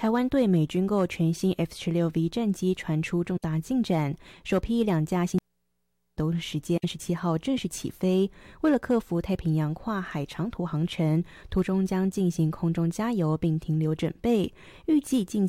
台湾对美军购全新 F-16V 战机传出重大进展，首批2架新都时间17号正式起飞。为了克服太平洋跨海长途航程，途中将进行空中加油并停留准备，预计近